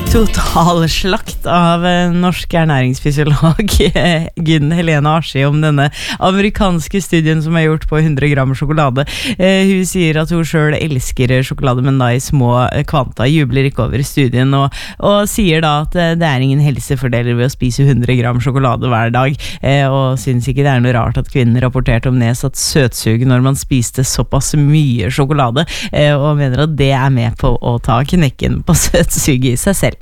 Totalslakt av norsk ernæringsfysiolog Gunn Helene Aschi om denne amerikanske studien som er gjort på 100 gram sjokolade. Hun sier at hun selv elsker sjokolade, men da i små kvanta, jubler ikke over studien, og sier da at det er ingen helsefordeler ved å spise 100 gram sjokolade hver dag, og synes ikke det er noe rart at kvinnen rapporterte om nedsatt søtsug når man spiste såpass mye sjokolade, og mener at det er med på å ta knekken på søtsuget i seg selv.